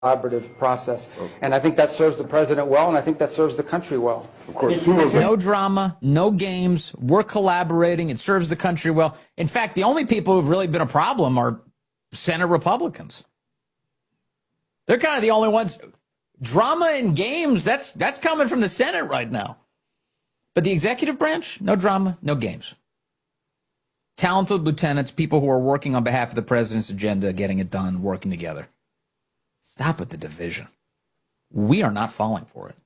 collaborative process. And I think that serves the president well, and I think that serves the country well. Of course. No drama, no games. We're collaborating. It serves the country well. In fact, the only people who've really been a problem are Senate Republicans. They're kind of the only ones. Drama and games, that's coming from the Senate right now. But the executive branch, no drama, no games. Talented lieutenants, people who are working on behalf of the president's agenda, getting it done, working together. Stop with the division. We are not falling for it.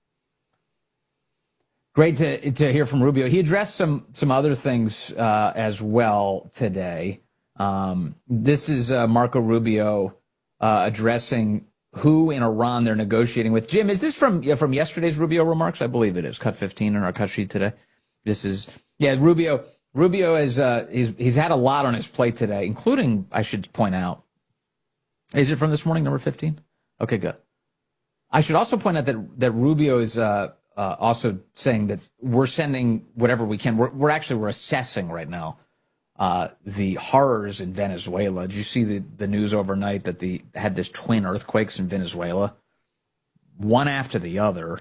Great to hear from Rubio. He addressed some other things as well today. This is Marco Rubio addressing who in Iran they're negotiating with. Jim, is this from yesterday's Rubio remarks? I believe it is. Cut 15 in our cut sheet today. This is, Rubio. Rubio is he's had a lot on his plate today, including, I should point out, is it from this morning, number 15? Okay, good. I should also point out that Rubio is also saying that we're sending whatever we can. We're assessing right now the horrors in Venezuela. Did you see the news overnight that had this twin earthquakes in Venezuela, one after the other,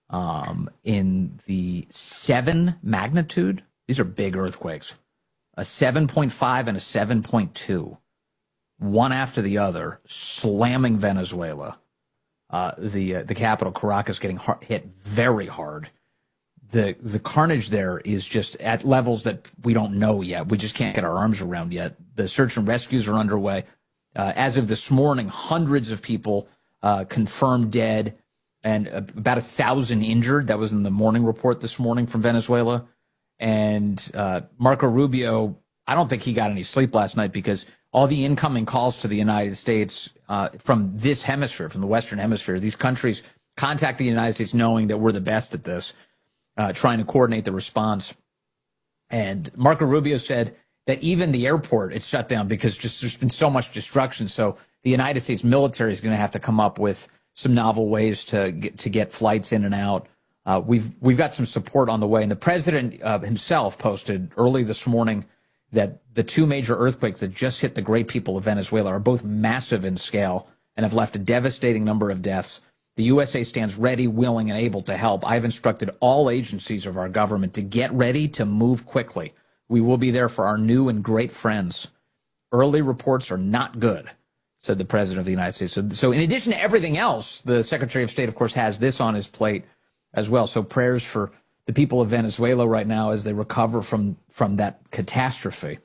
in the 7 magnitude? These are big earthquakes, a 7.5 and a 7.2. One after the other, slamming Venezuela. The capital, Caracas, getting hit very hard. The carnage there is just at levels that we don't know yet. We just can't get our arms around yet. The search and rescues are underway. As of this morning, hundreds of people confirmed dead and about 1,000 injured. That was in the morning report this morning from Venezuela. And Marco Rubio, I don't think he got any sleep last night because all the incoming calls to the United States from this hemisphere, from the Western Hemisphere, these countries contact the United States knowing that we're the best at this, trying to coordinate the response. And Marco Rubio said that even the airport is shut down because just there's been so much destruction. So the United States military is going to have to come up with some novel ways to get flights in and out. We've got some support on the way. And the president himself posted early this morning that the 2 major earthquakes that just hit the great people of Venezuela are both massive in scale and have left a devastating number of deaths. The USA stands ready, willing, and able to help. I've instructed all agencies of our government to get ready to move quickly. We will be there for our new and great friends. Early reports are not good, said the president of the United States. So in addition to everything else, the Secretary of State, of course, has this on his plate as well. So prayers for the people of Venezuela right now as they recover from that catastrophe.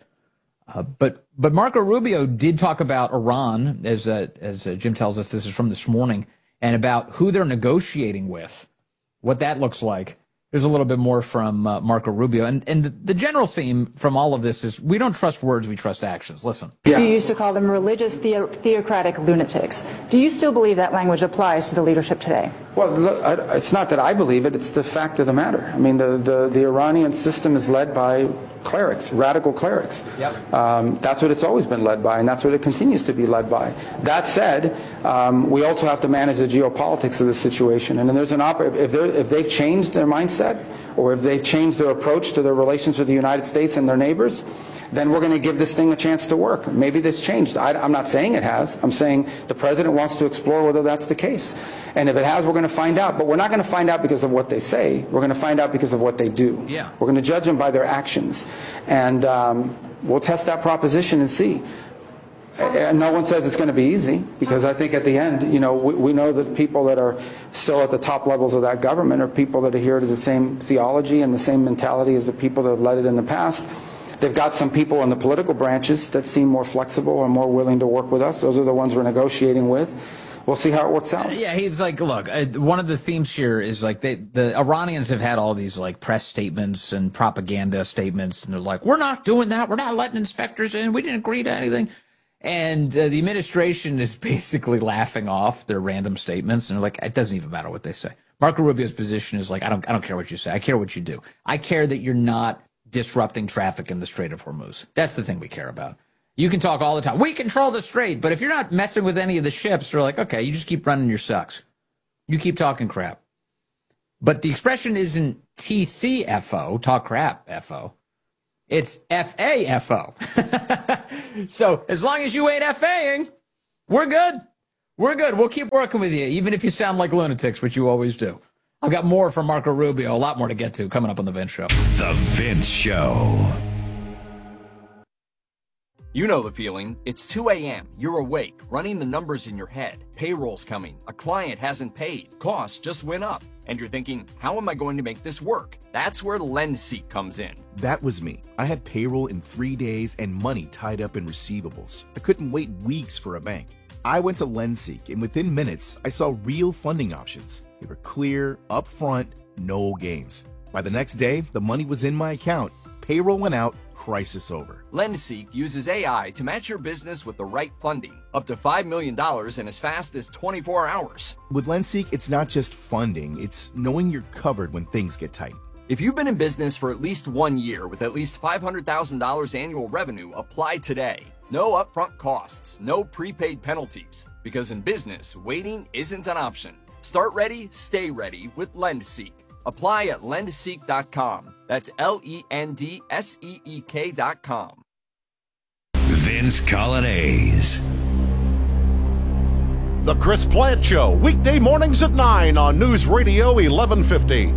But Marco Rubio did talk about Iran, as Jim tells us, this is from this morning, and about who they're negotiating with, what that looks like. There's a little bit more from Marco Rubio. And the general theme from all of this is we don't trust words, we trust actions. Listen. You used to call them religious theocratic lunatics. Do you still believe that language applies to the leadership today? Well, look, it's not that I believe it, it's the fact of the matter. I mean, the Iranian system is led by clerics, radical clerics. Yep. That's what it's always been led by, and that's what it continues to be led by. That said, we also have to manage the geopolitics of the situation. And then there's if they've changed their mindset, or if they've changed their approach to their relations with the United States and their neighbors, then we're going to give this thing a chance to work. Maybe this changed. I'm not saying it has. I'm saying the president wants to explore whether that's the case. And if it has, we're going to find out. But we're not going to find out because of what they say. We're going to find out because of what they do. Yeah. We're going to judge them by their actions. And we'll test that proposition and see. And no one says it's going to be easy, because I think at the end, we know that people that are still at the top levels of that government are people that adhere to the same theology and the same mentality as the people that have led it in the past. They've got some people in the political branches that seem more flexible and more willing to work with us. Those are the ones we're negotiating with. We'll see how it works out. Yeah, he's like, look, one of the themes here is like the Iranians have had all these like press statements and propaganda statements, and they're like, we're not doing that. We're not letting inspectors in. We didn't agree to anything. And the administration is basically laughing off their random statements, and they're like, it doesn't even matter what they say. Marco Rubio's position is like, I don't care what you say. I care what you do. I care that you're not disrupting traffic in the Strait of Hormuz. That's the thing we care about. You can talk all the time. We control the strait, but if you're not messing with any of the ships, they're like, okay, you just keep running your sucks. You keep talking crap. But the expression isn't TCFO, talk crap, FO. It's FAFO. So as long as you ain't FAing, we're good. We're good. We'll keep working with you, even if you sound like lunatics, which you always do. I've got more from Marco Rubio, a lot more to get to coming up on The Vince Show. The Vince Show. You know the feeling. It's 2 a.m. You're awake, running the numbers in your head. Payroll's coming. A client hasn't paid. Costs just went up. And you're thinking, how am I going to make this work? That's where LendSeek comes in. That was me. I had payroll in 3 days and money tied up in receivables. I couldn't wait weeks for a bank. I went to LendSeek, and within minutes, I saw real funding options. They were clear, upfront, no games. By the next day, the money was in my account. Payroll went out, crisis over. LendSeek uses AI to match your business with the right funding, up to $5 million in as fast as 24 hours. With LendSeek, it's not just funding, it's knowing you're covered when things get tight. If you've been in business for at least 1 year with at least $500,000 annual revenue, apply today. No upfront costs, no prepaid penalties, because in business, waiting isn't an option. Start ready, stay ready with LendSeek. Apply at lendseek.com. That's LENDSEEK.com. Vince Colonnese. The Chris Plant Show, weekday mornings at 9 on News Radio 1150.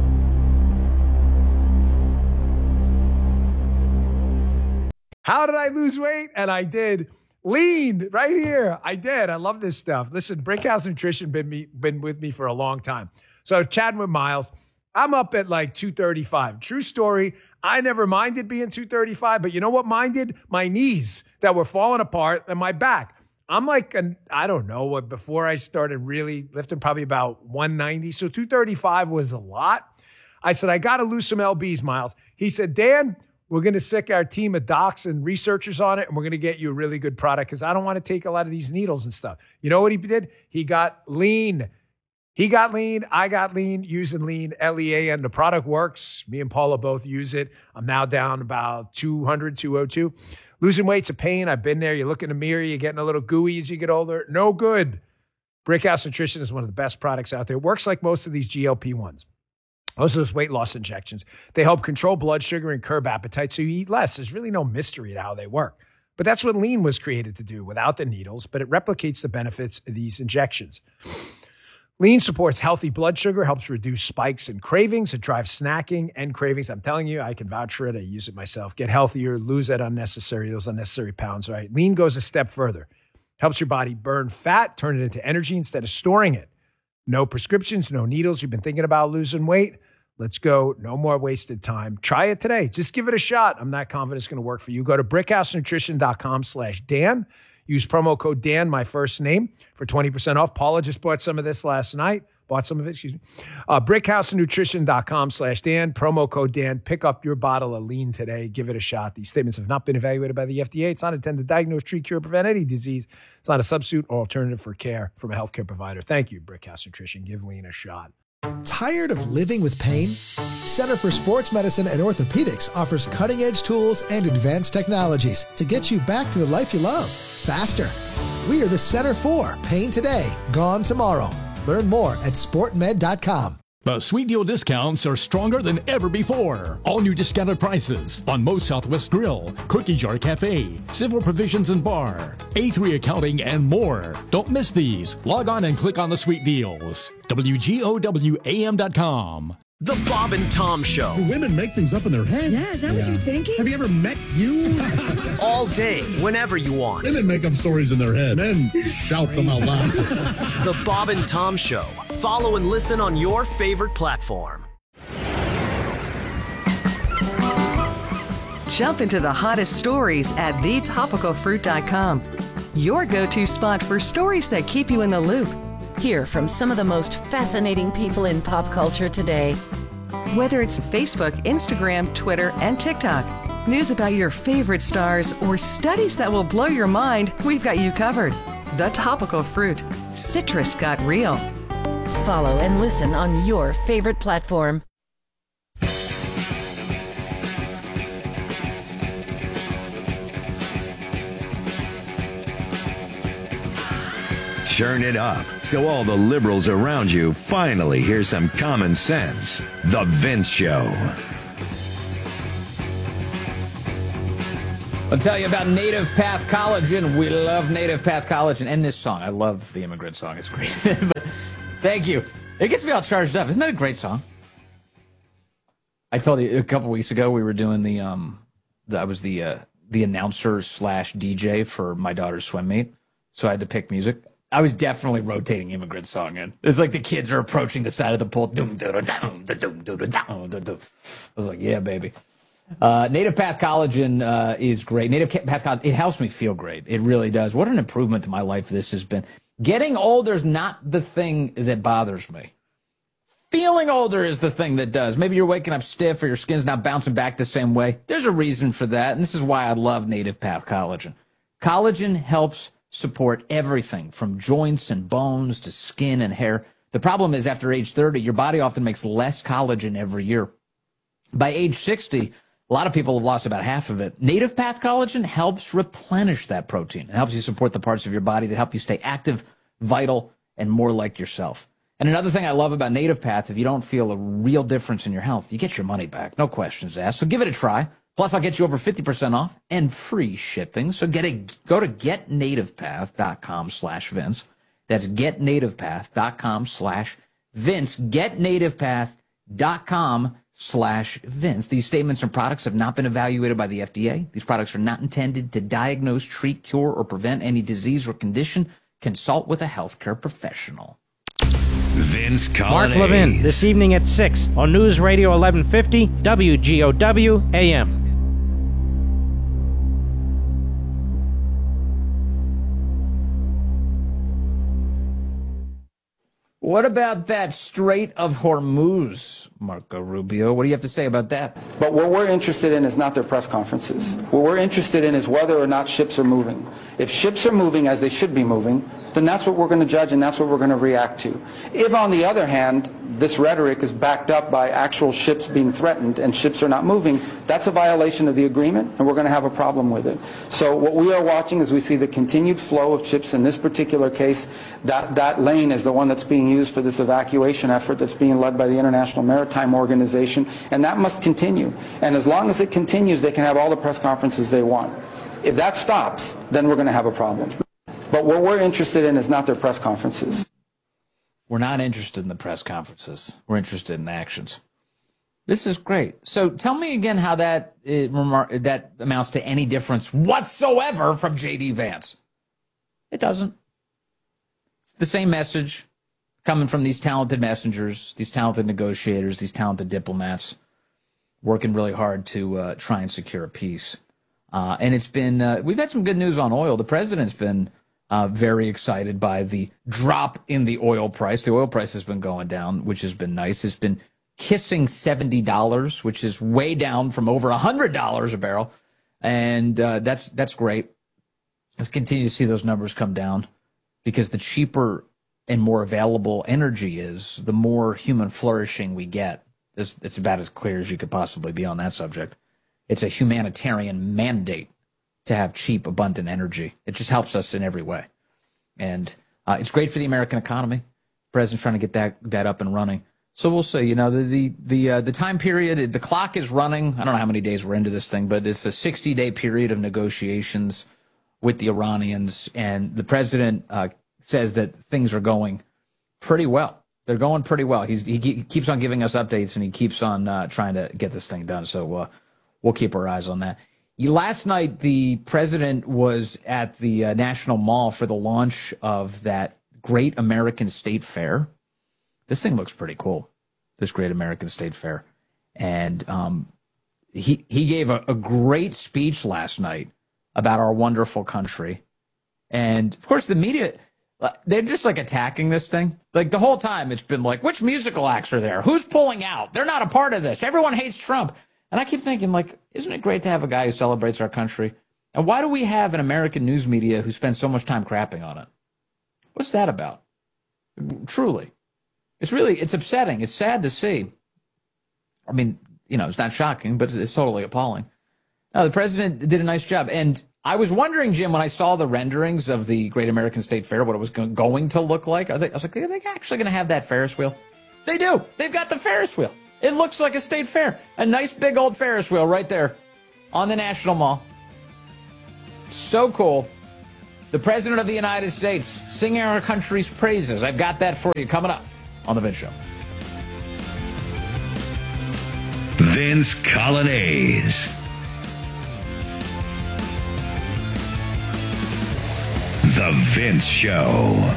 How did I lose weight? And I did. Lean right here. I did. I love this stuff. Listen, Brickhouse Nutrition been with me for a long time. So chatting with Miles, I'm up at like 235. True story. I never minded being 235, but you know what minded? My knees that were falling apart and my back. I'm like, I don't know what, before I started really lifting, probably about 190. So 235 was a lot. I said, I got to lose some LBs, Miles. He said, Dan, we're going to sick our team of docs and researchers on it, and we're going to get you a really good product because I don't want to take a lot of these needles and stuff. You know what he did? He got lean. He got lean. I got lean using lean, LEAN. The product works. Me and Paula both use it. I'm now down about 200, 202. Losing weight's a pain. I've been there. You look in the mirror. You're getting a little gooey as you get older. No good. Brickhouse Nutrition is one of the best products out there. It works like most of these GLP-1s. Most of those weight loss injections. They help control blood sugar and curb appetite so you eat less. There's really no mystery to how they work. But that's what lean was created to do without the needles, but it replicates the benefits of these injections. Lean supports healthy blood sugar, helps reduce spikes and cravings. It drives snacking and cravings. I'm telling you, I can vouch for it. I use it myself. Get healthier, lose those unnecessary pounds, right? Lean goes a step further. Helps your body burn fat, turn it into energy instead of storing it. No prescriptions, no needles. You've been thinking about losing weight? Let's go. No more wasted time. Try it today. Just give it a shot. I'm not confident it's going to work for you. Go to brickhousenutrition.com/Dan. Use promo code Dan, my first name, for 20% off. Paula just bought some of this last night. brickhousenutrition.com/Dan. Promo code Dan. Pick up your bottle of lean today. Give it a shot. These statements have not been evaluated by the FDA. It's not intended to diagnose, treat, cure, or prevent any disease. It's not a substitute or alternative for care from a healthcare provider. Thank you, Brickhouse Nutrition. Give lean a shot. Tired of living with pain? Center for Sports Medicine and Orthopedics offers cutting-edge tools and advanced technologies to get you back to the life you love faster. We are the Center for Pain Today, Gone Tomorrow. Learn more at sportmed.com. The Sweet Deal discounts are stronger than ever before. All new discounted prices on Moe's Southwest Grill, Cookie Jar Cafe, Civil Provisions and Bar, A3 Accounting, and more. Don't miss these. Log on and click on the Sweet Deals. WGOWAM.com. The Bob and Tom Show. Do women make things up in their head? Yeah, is that what you're thinking? Have you ever met you? All day, whenever you want. Women make up stories in their head. Men shout them out loud. The Bob and Tom Show. Follow and listen on your favorite platform. Jump into the hottest stories at thetopicalfruit.com. Your go-to spot for stories that keep you in the loop. Hear from some of the most fascinating people in pop culture today. Whether it's Facebook, Instagram, Twitter, and TikTok, news about your favorite stars, or studies that will blow your mind, we've got you covered. The Topical Fruit. Citrus got real. Follow and listen on your favorite platform. Turn it up so all the liberals around you finally hear some common sense. The Vince Show. I'll tell you about Native Path Collagen. We love Native Path Collagen. And this song. I love the Immigrant song. It's great. But thank you. It gets me all charged up. Isn't that a great song? I told you a couple weeks ago we were doing I was the announcer / DJ for my daughter's swim meet. So I had to pick music. I was definitely rotating Immigrant song in. It's like the kids are approaching the side of the pool. I was like, yeah, baby. Native Path Collagen is great. Native Path Collagen, it helps me feel great. It really does. What an improvement to my life this has been. Getting older is not the thing that bothers me. Feeling older is the thing that does. Maybe you're waking up stiff or your skin's not bouncing back the same way. There's a reason for that, and this is why I love Native Path Collagen. Collagen helps support everything from joints and bones to skin and hair. The problem is after age 30, your body often makes less collagen every year. By age 60, a lot of people have lost about half of it. Native Path Collagen helps replenish that protein. It helps you support the parts of your body that help you stay active, vital, and more like yourself. And another thing I love about Native Path, if you don't feel a real difference in your health, you get your money back. No questions asked. So give it a try. Plus, I'll get you over 50% off and free shipping. So go to getnativepath.com/Vince. That's getnativepath.com/Vince. Getnativepath.com/Vince. These statements and products have not been evaluated by the FDA. These products are not intended to diagnose, treat, cure, or prevent any disease or condition. Consult with a healthcare professional. Vince Colladay. Mark Levin, this evening at 6 on News Radio 1150 WGOW AM. What about that Strait of Hormuz, Marco Rubio? What do you have to say about that? But what we're interested in is not their press conferences. What we're interested in is whether or not ships are moving. If ships are moving as they should be moving, then that's what we're going to judge and that's what we're going to react to. If, on the other hand, this rhetoric is backed up by actual ships being threatened and ships are not moving, that's a violation of the agreement and we're going to have a problem with it. So what we are watching is we see the continued flow of ships. In this particular case, that lane is the one that's being used for this evacuation effort that's being led by the International Maritime Organization, and that must continue. And as long as it continues, they can have all the press conferences they want. If that stops, then we're going to have a problem. But what we're interested in is not their press conferences. We're not interested in the press conferences. We're interested in actions. This is great. So tell me again how that amounts to any difference whatsoever from J.D. Vance. It doesn't. It's the same message coming from these talented messengers, these talented negotiators, these talented diplomats working really hard to try and secure a peace. And it's been, we've had some good news on oil. The president's been very excited by the drop in the oil price. The oil price has been going down, which has been nice. It's been kissing $70, which is way down from over $100 a barrel. And that's great. Let's continue to see those numbers come down because the cheaper and more available energy is, the more human flourishing we get. It's about as clear as you could possibly be on that subject. It's a humanitarian mandate to have cheap, abundant energy. It just helps us in every way. And it's great for the American economy. The president's trying to get that up and running. So we'll see. You know, the time period, the clock is running. I don't know how many days we're into this thing, but it's a 60-day period of negotiations with the Iranians. And the president says that things are going pretty well. They're going pretty well. He keeps on giving us updates, and he keeps on trying to get this thing done. So we'll keep our eyes on that. Last night, the president was at the National Mall for the launch of that Great American State Fair. This thing looks pretty cool, this Great American State Fair. And he gave a great speech last night about our wonderful country. And, of course, the media, they're just, like, attacking this thing. Like, the whole time it's been like, which musical acts are there? Who's pulling out? They're not a part of this. Everyone hates Trump. And I keep thinking, like, isn't it great to have a guy who celebrates our country? And why do we have an American news media who spends so much time crapping on it? What's that about? Truly. It's upsetting. It's sad to see. I mean, you know, it's not shocking, but it's totally appalling. No, the president did a nice job. And I was wondering, Jim, when I saw the renderings of the Great American State Fair, what it was going to look like. I was like, are they actually going to have that Ferris wheel? They do. They've got the Ferris wheel. It looks like a state fair. A nice big old Ferris wheel right there on the National Mall. So cool. The President of the United States singing our country's praises. I've got that for you coming up on The Vince Show. Vince Colonnese. The Vince Show.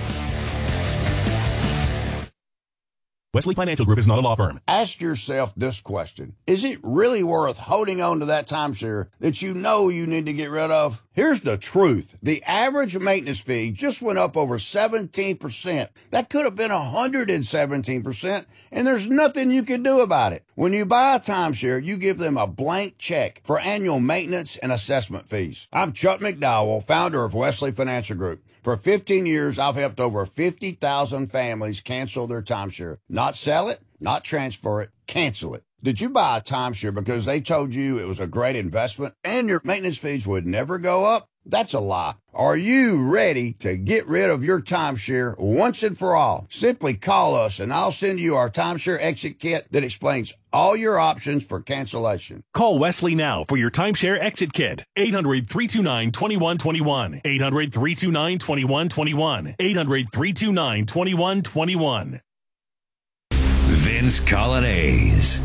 Wesley Financial Group is not a law firm. Ask yourself this question. Is it really worth holding on to that timeshare that you know you need to get rid of? Here's the truth. The average maintenance fee just went up over 17%. That could have been 117%, and there's nothing you can do about it. When you buy a timeshare, you give them a blank check for annual maintenance and assessment fees. I'm Chuck McDowell, founder of Wesley Financial Group. For 15 years, I've helped over 50,000 families cancel their timeshare. Not sell it, not transfer it, cancel it. Did you buy a timeshare because they told you it was a great investment and your maintenance fees would never go up? That's a lie. Are you ready to get rid of your timeshare once and for all? Simply call us and I'll send you our timeshare exit kit that explains all your options for cancellation. Call Wesley now for your timeshare exit kit. 800-329-2121. 800-329-2121. 800-329-2121. Vince Colonnese.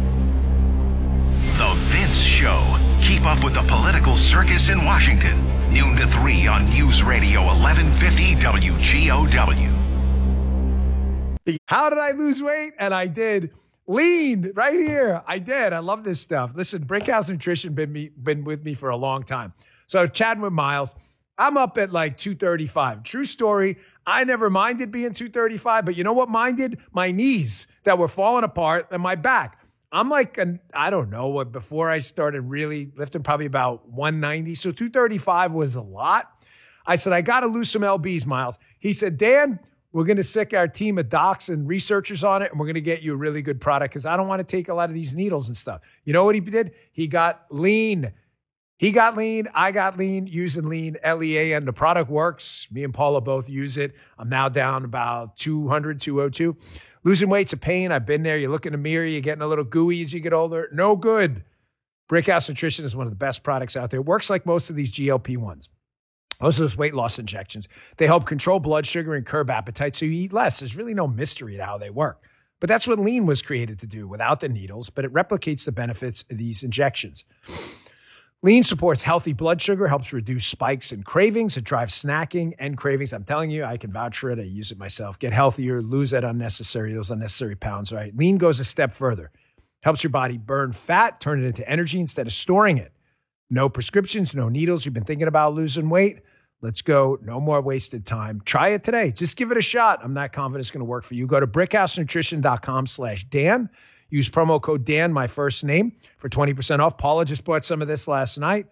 The Vince Show. Keep up with the political circus in Washington. Noon to 3 on News Radio 1150 WGOW. How did I lose weight? And I did. Lean right here. I did. I love this stuff. Listen, Brickhouse Nutrition been with me for a long time. So chatting with Miles, I'm up at like 235. True story. I never minded being 235, but you know what minded? My knees that were falling apart and my back. I'm like, I don't know what, before I started really lifting, probably about 190. So 235 was a lot. I said, I got to lose some LBs, Miles. He said, Dan, we're going to sick our team of docs and researchers on it, and we're going to get you a really good product because I don't want to take a lot of these needles and stuff. You know what he did? He got lean. He got lean. I got lean, using lean, LEAN. The product works. Me and Paula both use it. I'm now down about 200, 202. Losing weight's a pain. I've been there. You look in the mirror, you're getting a little gooey as you get older. No good. Brickhouse Nutrition is one of the best products out there. It works like most of these GLP-1s. Most of those weight loss injections. They help control blood sugar and curb appetite so you eat less. There's really no mystery to how they work. But that's what lean was created to do without the needles, but it replicates the benefits of these injections. Lean supports healthy blood sugar, helps reduce spikes and cravings. It drives snacking and cravings. I'm telling you, I can vouch for it. I use it myself. Get healthier, lose those unnecessary pounds, right? Lean goes a step further. Helps your body burn fat, turn it into energy instead of storing it. No prescriptions, no needles. You've been thinking about losing weight? Let's go. No more wasted time. Try it today. Just give it a shot. I'm not confident it's going to work for you. Go to brickhousenutrition.com/Dan. Use promo code Dan, my first name, for 20% off. Paula just bought some of this last night.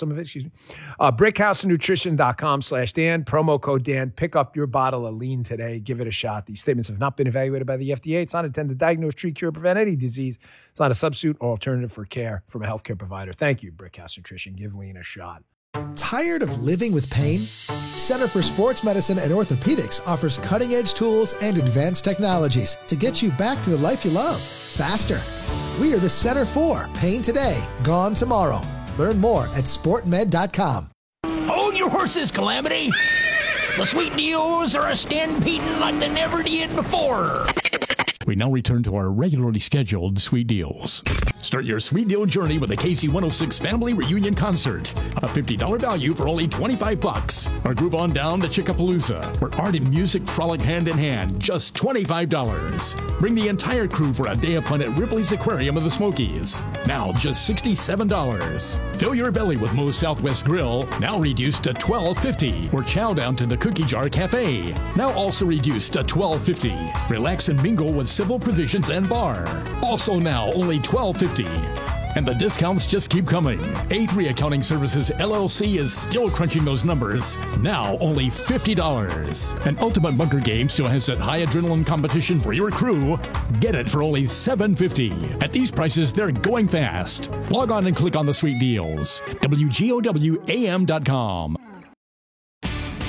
Brickhousenutrition.com/Dan. Promo code Dan. Pick up your bottle of lean today. Give it a shot. These statements have not been evaluated by the FDA. It's not intended to diagnose, treat, cure, or prevent any disease. It's not a substitute or alternative for care from a healthcare provider. Thank you, Brickhouse Nutrition. Give lean a shot. Tired of living with pain? Center for Sports Medicine and Orthopedics offers cutting-edge tools and advanced technologies to get you back to the life you love faster. We are the Center for Pain Today, Gone Tomorrow. Learn more at sportmed.com. Hold your horses, Calamity. The sweet deals are a stampeding like they never did before. We now return to our regularly scheduled Sweet Deals. Start your Sweet Deal journey with the KC106 Family Reunion Concert. A $50 value for only $25. Or groove on down to Chickapalooza, where art and music frolic hand in hand, just $25. Bring the entire crew for a day of fun at Ripley's Aquarium of the Smokies. Now just $67. Fill your belly with Moe's Southwest Grill, now reduced to $12.50. Or chow down to the Cookie Jar Cafe, now also reduced to $12.50. Relax and mingle with Civil Provisions and Bar, also now only $12.50. And the discounts just keep coming. A3 Accounting Services LLC is still crunching those numbers. Now only $50. And Ultimate Bunker Game still has that high adrenaline competition for your crew. Get it for only $7.50. At these prices, they're going fast. Log on and click on the sweet deals. WGOWAM.com.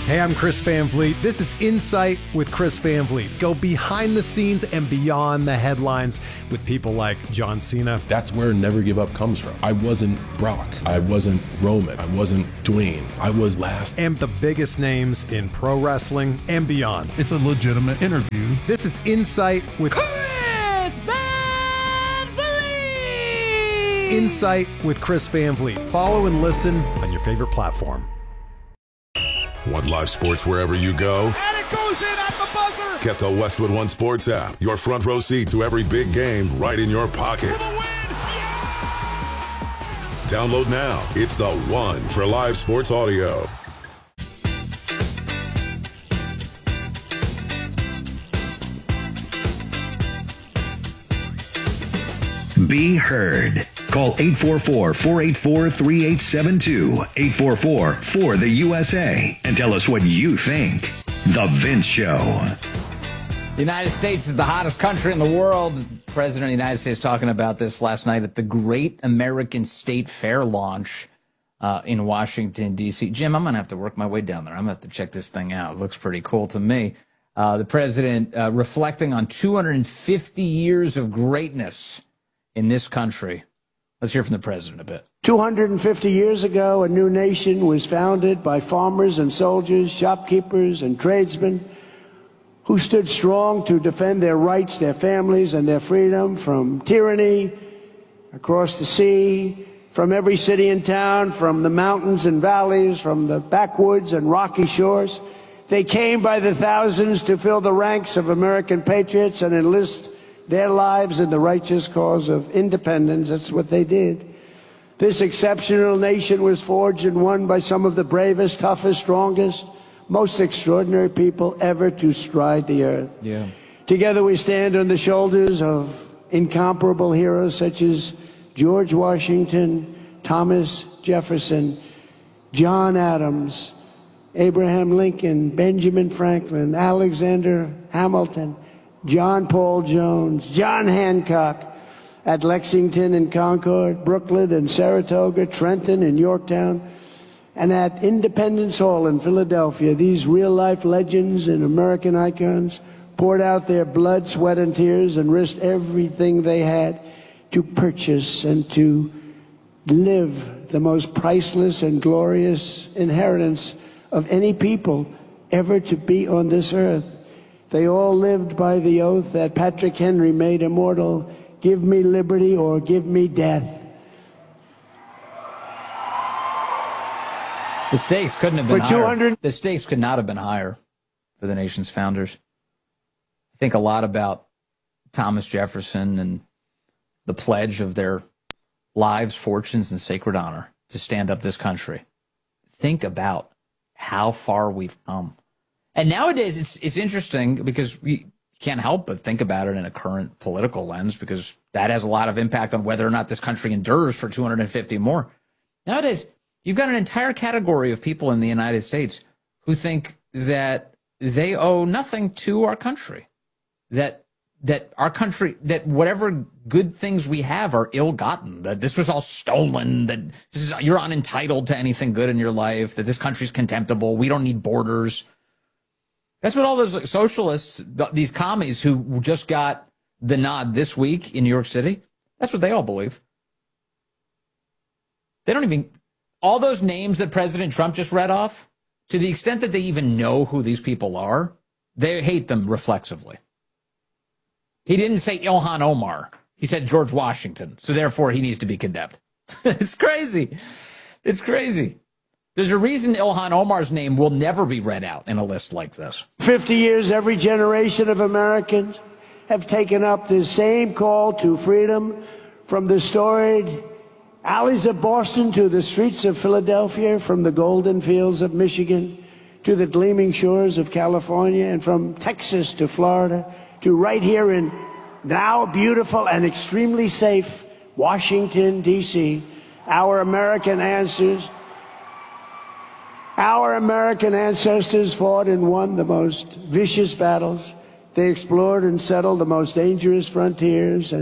Hey, I'm Chris Van Vliet. This is Insight with Chris Van Vliet. Go behind the scenes and beyond the headlines with people like John Cena. That's where Never Give Up comes from. I wasn't Brock. I wasn't Roman. I wasn't Dwayne. I was last. And the biggest names in pro wrestling and beyond. It's a legitimate interview. This is Insight with Chris Van Vliet! Insight with Chris Van Vliet. Follow and listen on your favorite platform. Want live sports wherever you go? And it goes in at the buzzer! Get the Westwood One Sports app. Your front row seat to every big game right in your pocket. Download now. It's the one for live sports audio. Be heard. Call 844-484-3872, 844-4-THE-USA, and tell us what you think. The Vince Show. The United States is the hottest country in the world. The President of the United States talking about this last night at the Great American State Fair launch in Washington, D.C. Jim, I'm going to have to work my way down there. I'm going to have to check this thing out. It looks pretty cool to me. The President reflecting on 250 years of greatness in this country. Let's hear from the President a bit. 250 years ago, a new nation was founded by farmers and soldiers, shopkeepers and tradesmen who stood strong to defend their rights, their families, and their freedom from tyranny across the sea, from every city and town, from the mountains and valleys, from the backwoods and rocky shores. They came by the thousands to fill the ranks of American patriots and enlist their lives in the righteous cause of independence. That's what they did. This exceptional nation was forged and won by some of the bravest, toughest, strongest, most extraordinary people ever to stride the earth. Yeah. Together we stand on the shoulders of incomparable heroes such as George Washington, Thomas Jefferson, John Adams, Abraham Lincoln, Benjamin Franklin, Alexander Hamilton, John Paul Jones, John Hancock at Lexington and Concord, Brooklyn and Saratoga, Trenton and Yorktown, and at Independence Hall in Philadelphia. These real-life legends and American icons poured out their blood, sweat, and tears and risked everything they had to purchase and to live the most priceless and glorious inheritance of any people ever to be on this earth. They all lived by the oath that Patrick Henry made immortal: give me liberty or give me death. The stakes couldn't have been higher. The stakes could not have been higher for the nation's founders. I think a lot about Thomas Jefferson and the pledge of their lives, fortunes, and sacred honor to stand up this country. Think about how far we've come. And nowadays, it's interesting because you can't help but think about it in a current political lens, because that has a lot of impact on whether or not this country endures for 250 more. Nowadays, you've got an entire category of people in the United States who think that they owe nothing to our country, that our country, that whatever good things we have are ill-gotten, that this was all stolen, that you're unentitled to anything good in your life, that this country's contemptible, we don't need borders. That's what all those socialists, these commies who just got the nod this week in New York City, that's what they all believe. They don't even, all those names that President Trump just read off, to the extent that they even know who these people are, they hate them reflexively. He didn't say Ilhan Omar. He said George Washington. So therefore he needs to be condemned. It's crazy. It's crazy. There's a reason Ilhan Omar's name will never be read out in a list like this. 50 years, every generation of Americans have taken up this same call to freedom, from the storied alleys of Boston to the streets of Philadelphia, from the golden fields of Michigan to the gleaming shores of California, and from Texas to Florida to right here in now beautiful and extremely safe Washington, D.C. Our American ancestors fought and won the most vicious battles. They explored and settled the most dangerous frontiers, and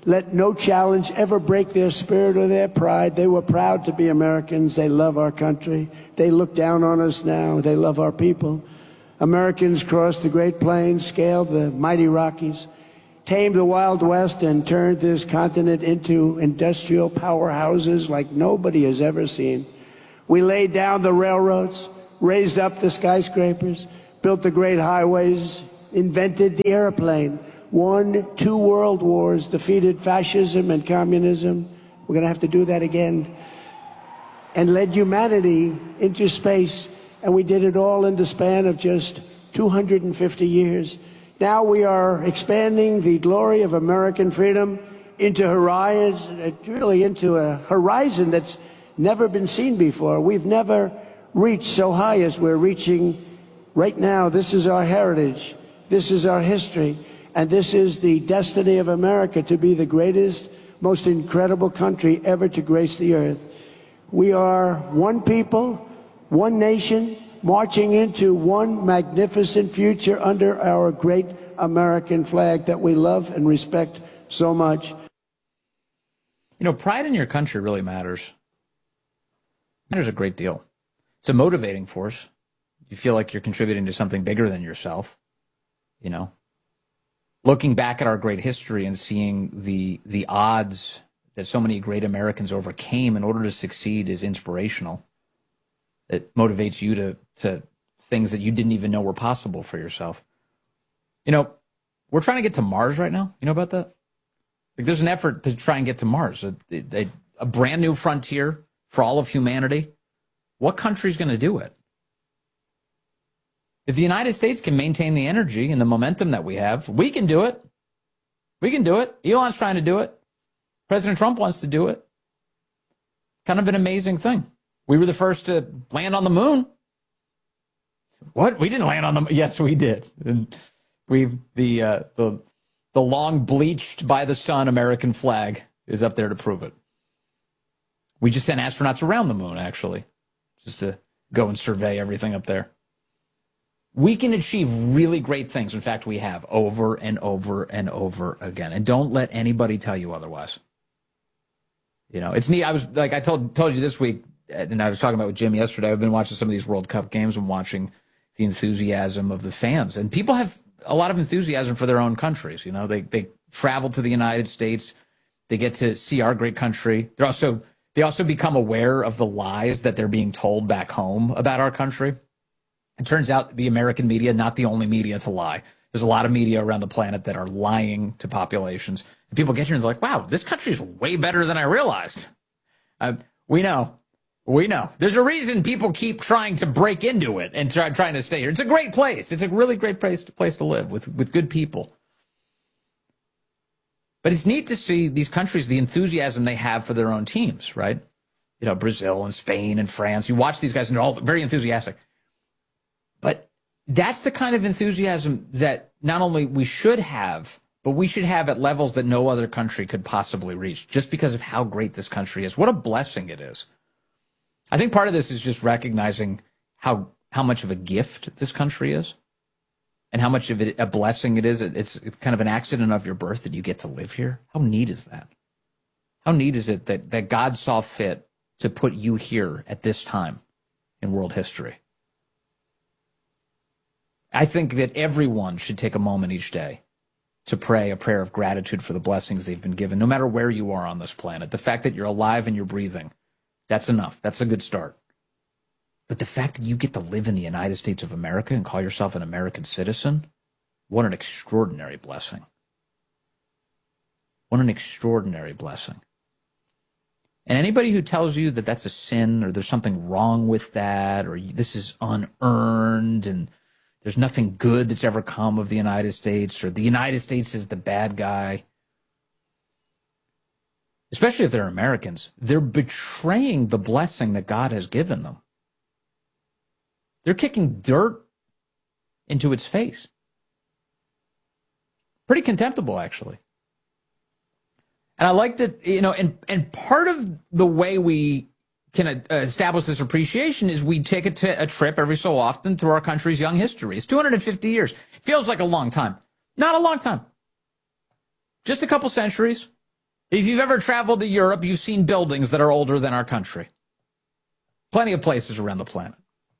Let no challenge ever break their spirit or their pride. They were proud to be Americans. They love our country. They look down on us now. They love our people. Americans crossed the Great Plains, scaled the mighty Rockies, tamed the Wild West, and turned this continent into industrial powerhouses like nobody has ever seen. We laid down the railroads, raised up the skyscrapers, built the great highways, invented the airplane, won 2 world wars, defeated fascism and communism. We're going to have to do that again. And led humanity into space. And we did it all in the span of just 250 years. Now we are expanding the glory of American freedom into into a horizon that's never been seen before. We've never reached so high as we're reaching right now. This is our heritage. This is our history. And this is the destiny of America, to be the greatest, most incredible country ever to grace the earth. We are one people, one nation, marching into one magnificent future under our great American flag that we love and respect so much. You know, pride in your country really matters. It matters a great deal. It's a motivating force. You feel like you're contributing to something bigger than yourself. You know, looking back at our great history and seeing the odds that so many great Americans overcame in order to succeed is inspirational. It motivates you to things that you didn't even know were possible for yourself. You know, we're trying to get to Mars right now. You know about that? Like, there's an effort to try and get to Mars, a brand new frontier for all of humanity. What country's going to do it? If the United States can maintain the energy and the momentum that we have, we can do it. We can do it. Elon's trying to do it. President Trump wants to do it. Kind of an amazing thing. We were the first to land on the moon. What? We didn't land on the moon. Yes, we did. And the long bleached by the sun American flag is up there to prove it. We just sent astronauts around the moon, actually, just to go and survey everything up there. We can achieve really great things. In fact, we have over and over and over again. And don't let anybody tell you otherwise. You know, it's neat. I was like, I told you this week, and I was talking about with Jim yesterday, I've been watching some of these World Cup games and watching the enthusiasm of the fans. And people have a lot of enthusiasm for their own countries. You know, they travel to the United States. They get to see our great country. They also become aware of the lies that they're being told back home about our country. It turns out the American media, not the only media to lie. There's a lot of media around the planet that are lying to populations. And people get here and they're like, wow, this country is way better than I realized. We know. There's a reason people keep trying to break into it and trying to stay here. It's a great place. It's a really great place to live with good people. But it's neat to see these countries, the enthusiasm they have for their own teams, right? You know, Brazil and Spain and France. You watch these guys and they're all very enthusiastic. But that's the kind of enthusiasm that not only we should have, but we should have at levels that no other country could possibly reach, just because of how great this country is. What a blessing it is. I think part of this is just recognizing how much of a gift this country is and how much of it a blessing it is. It's kind of an accident of your birth that you get to live here. How neat is that? How neat is it that God saw fit to put you here at this time in world history? I think that everyone should take a moment each day to pray a prayer of gratitude for the blessings they've been given, no matter where you are on this planet. The fact that you're alive and you're breathing, that's enough. That's a good start. But the fact that you get to live in the United States of America and call yourself an American citizen, what an extraordinary blessing. What an extraordinary blessing. And anybody who tells you that that's a sin or there's something wrong with that or this is unearned and there's nothing good that's ever come of the United States, or the United States is the bad guy, especially if they're Americans, they're betraying the blessing that God has given them. They're kicking dirt into its face. Pretty contemptible, actually. And I like that, you know, and part of the way we can establish this appreciation is we take a trip every so often through our country's young history. It's 250 years. Feels like a long time. Not a long time. Just a couple centuries. If you've ever traveled to Europe, you've seen buildings that are older than our country. Plenty of places around the planet.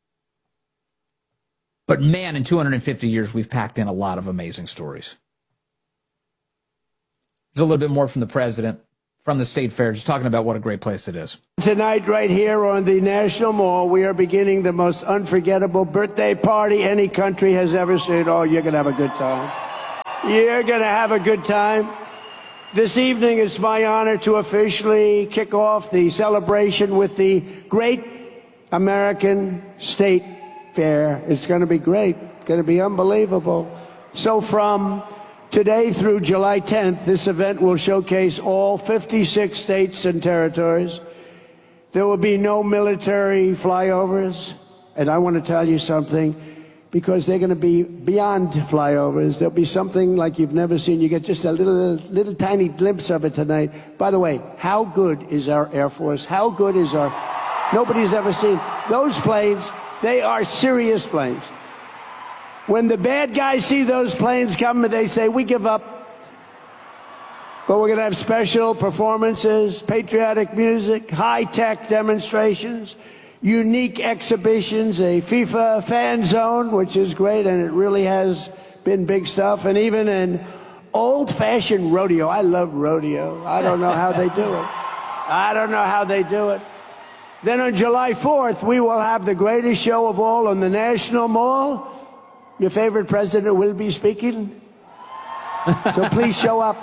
But man, in 250 years, we've packed in a lot of amazing stories. There's a little bit more from the president, from the State Fair, just talking about what a great place it is. Tonight, right here on the National Mall, we are beginning the most unforgettable birthday party any country has ever seen. Oh, you're going to have a good time. You're going to have a good time. This evening, it's my honor to officially kick off the celebration with the Great American State Fair. It's going to be great. It's going to be unbelievable. So from today through July 10th, this event will showcase all 56 states and territories. There will be no military flyovers. And I want to tell you something, because they're going to be beyond flyovers. There'll be something like you've never seen. You get just a little tiny glimpse of it tonight. By the way, how good is our Air Force? How good is our... Nobody's ever seen those planes. They are serious planes. When the bad guys see those planes coming, they say, we give up. But we're going to have special performances, patriotic music, high-tech demonstrations, unique exhibitions, a FIFA fan zone, which is great, and it really has been big stuff, and even an old-fashioned rodeo. I love rodeo. I don't know how they do it. I don't know how they do it. Then on July 4th, we will have the greatest show of all on the National Mall. Your favorite president will be speaking. So please show up.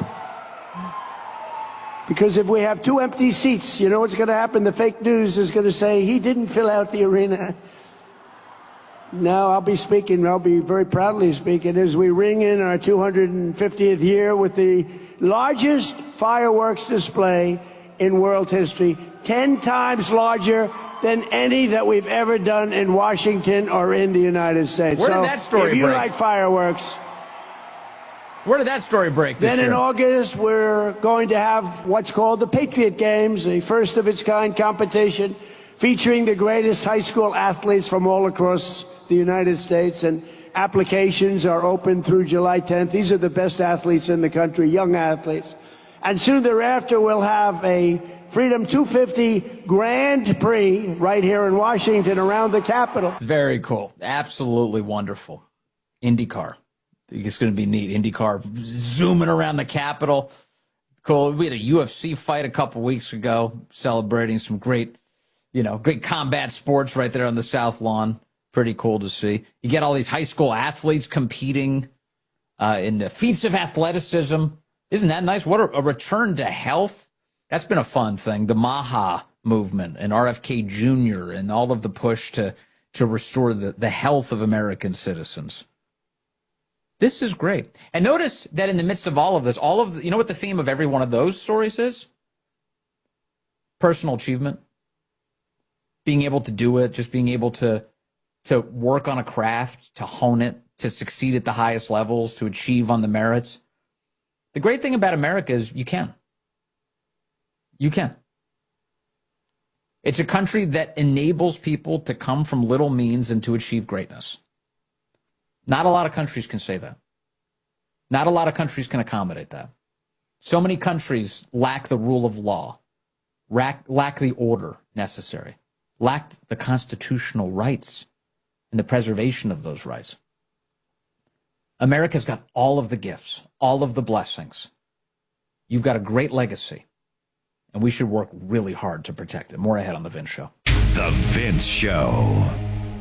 Because if we have 2 empty seats, you know what's going to happen? The fake news is going to say, he didn't fill out the arena. No, I'll be speaking. I'll be very proudly speaking as we ring in our 250th year with the largest fireworks display in world history, 10 times larger than any that we've ever done in Washington or in the United States. Where did that story break? If you break? like fireworks... Where did that story break this Then year? in August, we're going to have what's called the Patriot Games, a first-of-its-kind competition featuring the greatest high school athletes from all across the United States. And applications are open through July 10th. These are the best athletes in the country, young athletes. And soon thereafter, we'll have a Freedom 250 Grand Prix right here in Washington around the Capitol. Very cool. Absolutely wonderful. IndyCar. It's going to be neat. IndyCar zooming around the Capitol. Cool. We had a UFC fight a couple weeks ago, celebrating some great combat sports right there on the South Lawn. Pretty cool to see. You get all these high school athletes competing in the feats of athleticism. Isn't that nice? What a return to health. That's been a fun thing. The MAHA movement and RFK Jr. and all of the push to restore the health of American citizens. This is great. And notice that in the midst of all of this, you know what the theme of every one of those stories is? Personal achievement. Being able to do it, just being able to work on a craft, to hone it, to succeed at the highest levels, to achieve on the merits. The great thing about America is you can. You can. It's a country that enables people to come from little means and to achieve greatness. Not a lot of countries can say that. Not a lot of countries can accommodate that. So many countries lack the rule of law, lack the order necessary, lack the constitutional rights and the preservation of those rights. America's got all of the gifts, all of the blessings. You've got a great legacy, and we should work really hard to protect it. More ahead on The Vince Show. The Vince Show.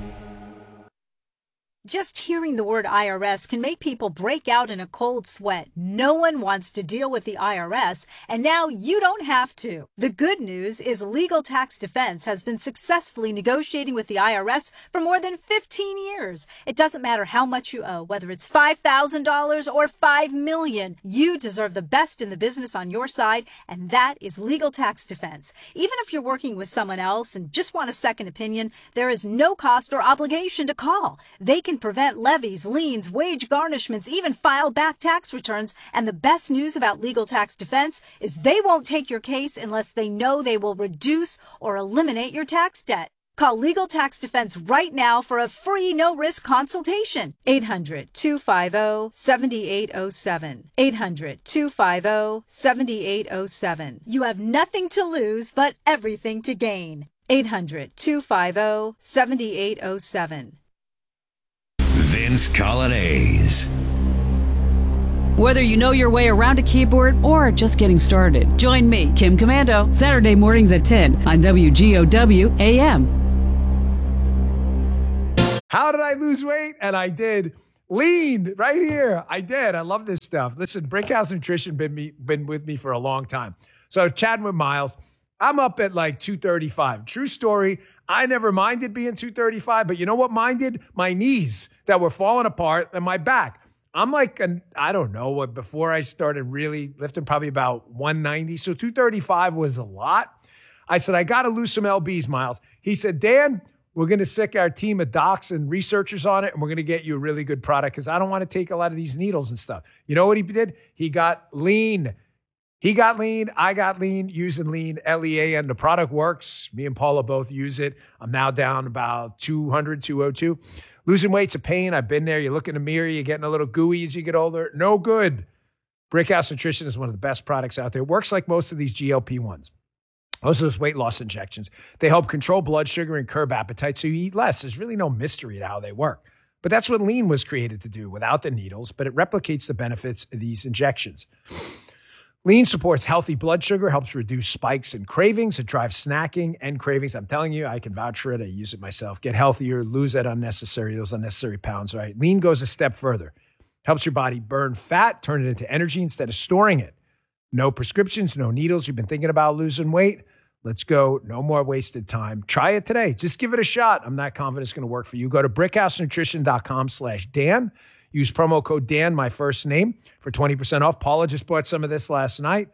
Just hearing the word IRS can make people break out in a cold sweat. No one wants to deal with the IRS, and now you don't have to. The good news is Legal Tax Defense has been successfully negotiating with the IRS for more than 15 years. It doesn't matter how much you owe, whether it's $5,000 or $5 million. You deserve the best in the business on your side, and that is Legal Tax Defense. Even if you're working with someone else and just want a second opinion, there is no cost or obligation to call. They can prevent levies, liens, wage garnishments, even file back tax returns. And the best news about Legal Tax Defense is they won't take your case unless they know they will reduce or eliminate your tax debt. Call Legal Tax Defense right now for a free no-risk consultation. 800-250-7807. 800-250-7807. You have nothing to lose but everything to gain. 800-250-7807. Vince Colonnese. Whether you know your way around a keyboard or just getting started, join me, Kim Commando, Saturday mornings at 10 on WGOW AM. How did I lose weight? And I did. Lean right here. I did. I love this stuff. Listen, Brickhouse Nutrition been with me for a long time. So chatting with Miles, I'm up at like 235. True story. I never minded being 235, but you know what minded? My knees that were falling apart and my back. I'm like, I don't know, before I started really lifting, probably about 190. So 235 was a lot. I said, I got to lose some LBs, Miles. He said, Dan, we're going to sick our team of docs and researchers on it, and we're going to get you a really good product because I don't want to take a lot of these needles and stuff. You know what he did? He got lean. He got lean. I got lean using lean, LEAN. The product works. Me and Paula both use it. I'm now down about 200, 202. Losing weight's a pain. I've been there. You look in the mirror. You're getting a little gooey as you get older. No good. Brickhouse Nutrition is one of the best products out there. It works like most of these GLP-1s. Most of those weight loss injections. They help control blood sugar and curb appetite so you eat less. There's really no mystery to how they work. But that's what lean was created to do without the needles, but it replicates the benefits of these injections. Lean supports healthy blood sugar, helps reduce spikes and cravings. It drives snacking and cravings. I'm telling you, I can vouch for it. I use it myself. Get healthier, lose those unnecessary pounds, right? Lean goes a step further. Helps your body burn fat, turn it into energy instead of storing it. No prescriptions, no needles. You've been thinking about losing weight? Let's go. No more wasted time. Try it today. Just give it a shot. I'm not confident it's going to work for you. Go to brickhousenutrition.com/Dan. Use promo code Dan, my first name, for 20% off. Paula just bought some of this last night.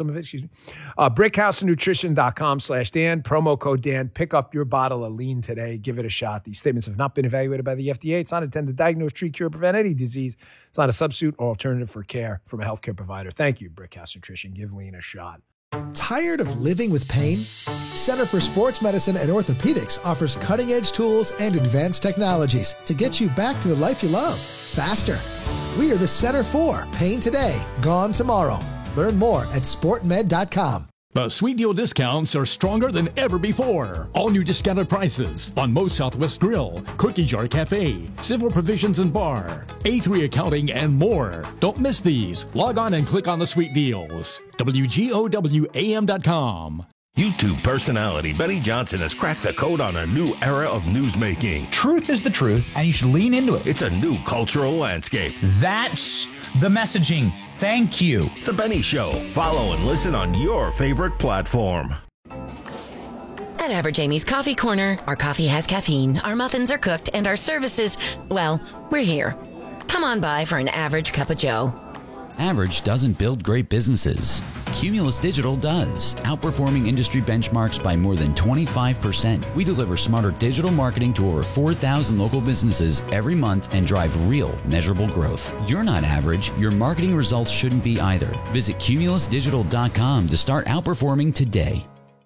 Brickhousenutrition.com/Dan. Promo code Dan. Pick up your bottle of lean today. Give it a shot. These statements have not been evaluated by the FDA. It's not intended to diagnose, treat, cure, or prevent any disease. It's not a substitute or alternative for care from a healthcare provider. Thank you, Brickhouse Nutrition. Give lean a shot. Tired of living with pain? Center for Sports Medicine and Orthopedics offers cutting-edge tools and advanced technologies to get you back to the life you love faster. We are the Center for Pain Today, Gone Tomorrow. Learn more at sportmed.com. The Sweet Deal discounts are stronger than ever before. All new discounted prices on Moe's Southwest Grill, Cookie Jar Cafe, Civil Provisions and Bar, A3 Accounting, and more. Don't miss these. Log on and click on the Sweet Deals. WGOWAM.com. YouTube personality Benny Johnson has cracked the code on a new era of newsmaking. Truth is the truth, and you should lean into it. It's a new cultural landscape. That's the messaging. Thank you. The Benny Show. Follow and listen on your favorite platform. At Average Amy's Coffee Corner, our coffee has caffeine, our muffins are cooked, and our services, well, we're here. Come on by for an average cup of joe. Average doesn't build great businesses. Cumulus Digital does, outperforming industry benchmarks by more than 25%. We deliver smarter digital marketing to over 4,000 local businesses every month and drive real, measurable growth. You're not average. Your marketing results shouldn't be either. Visit cumulusdigital.com to start outperforming today.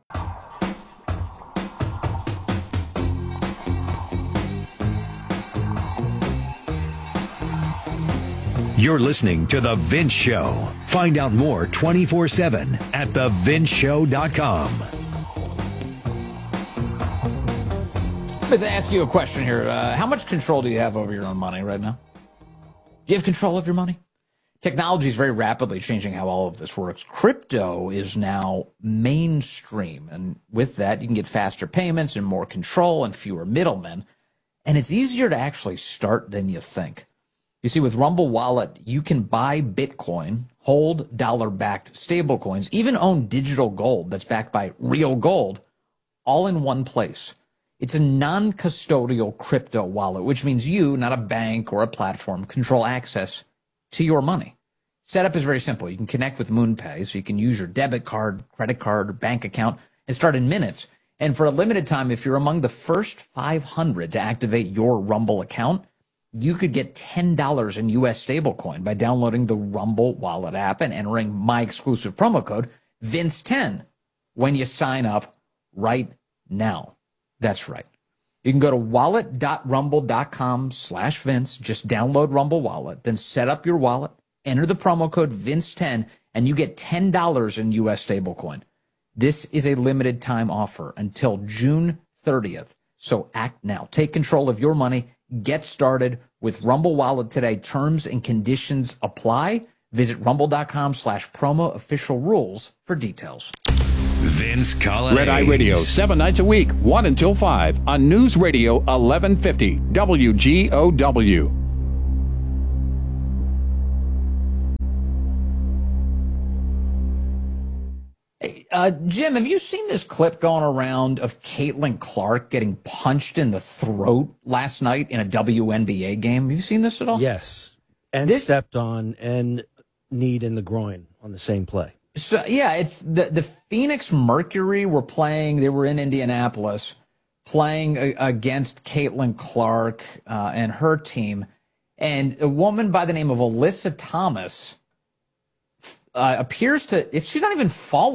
You're listening to The Vince Show. Find out more 24/7 at thevinceshow.com. Let me ask you a question here. How much control do you have over your own money right now? Do you have control of your money? Technology is very rapidly changing how all of this works. Crypto is now mainstream, and with that, you can get faster payments and more control and fewer middlemen, and it's easier to actually start than you think. You see, with Rumble Wallet, you can buy Bitcoin, hold dollar-backed stablecoins, even own digital gold that's backed by real gold, all in one place. It's a non-custodial crypto wallet, which means you, not a bank or a platform, control access to your money. Setup is very simple. You can connect with MoonPay, so you can use your debit card, credit card, or bank account and start in minutes. And for a limited time, if you're among the first 500 to activate your Rumble account, you could get $10 in U.S. stablecoin by downloading the Rumble Wallet app and entering my exclusive promo code, Vince10, when you sign up right now. That's right. You can go to wallet.rumble.com/Vince. Just download Rumble Wallet, then set up your wallet, enter the promo code Vince10, and you get $10 in U.S. stablecoin. This is a limited time offer until June 30th. So act now. Take control of your money. Get started with Rumble Wallet today. Terms and conditions apply. Visit rumble.com/promo official rules for details. Vince Collins. Red Eye Radio, 7 nights a week, 1 until 5 on News Radio 1150 WGOW. Jim, have you seen this clip going around of Caitlin Clark getting punched in the throat last night in a WNBA game? Have you seen this at all? Yes. And stepped on and kneed in the groin on the same play. So, yeah, it's the Phoenix Mercury were playing. They were in Indianapolis playing against Caitlin Clark and her team. And a woman by the name of Alyssa Thomas appears to, she's not even falling.